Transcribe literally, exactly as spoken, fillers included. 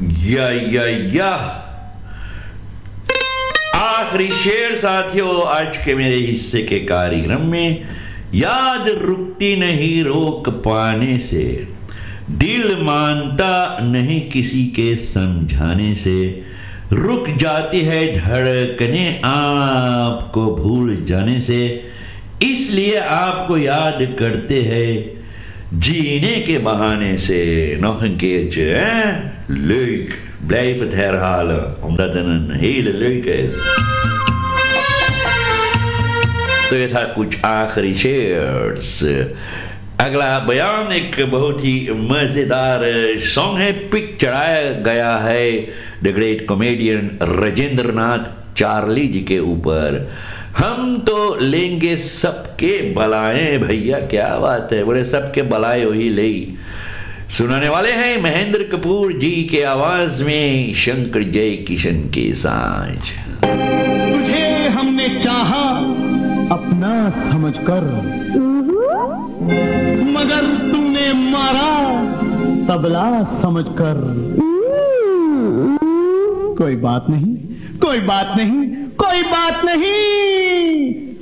या या या आखिरी शेर साथियों आज के मेरे हिस्से के कार्यक्रम में। याद रुकती नहीं रोक पाने से, दिल मानता नहीं किसी के समझाने से, रुक जाती है धड़कने आपको भूल जाने से, इसलिए आपको याद करते हैं जीने के बहाने से। Nog een keertje, hè? Leuk. Blijf het herhalen, omdat het een hele leuke is. तो ये था कुछ आखिरी शेर्स। अगला बयान एक बहुत ही मजेदार सॉन्ग है, पिक चढ़ाया गया है the great comedian Rajendranath Charlie जी के ऊपर। हम तो लेंगे सबके बलाएं, भैया क्या बात है, बोले सबके बलाए वही ले। सुनाने वाले हैं महेंद्र कपूर जी के आवाज में शंकर जय किशन के साथ। तुझे हमने चाहा अपना समझकर, मगर तुमने मारा तबला समझकर। कोई बात नहीं, कोई बात नहीं, कोई बात नहीं।